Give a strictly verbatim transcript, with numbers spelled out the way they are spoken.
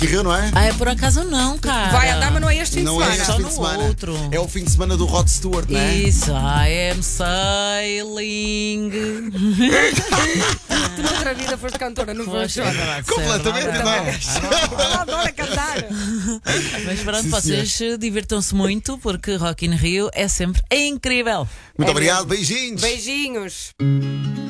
Rio, não é? Ah, é por acaso não, cara. Vai andar, mas não é este fim de Não é semana. este Só fim no de semana. outro. É o fim de semana do Rod Stewart, não é? Isso, I am sailing. Tu noutra vida foste cantora, não foste? Poxa, é verdade, Completamente, é não é? verdade. Ela adora cantar. Mas pronto, Sim, vocês divirtam-se muito porque Rock in Rio é sempre incrível. Muito É obrigado, beijinhos. Beijinhos.